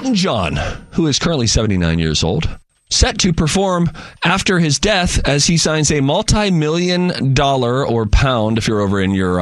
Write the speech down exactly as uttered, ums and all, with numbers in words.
Elton John, who is currently seventy-nine years old, set to perform after his death as he signs a multi-million dollar or pound, if you're over in your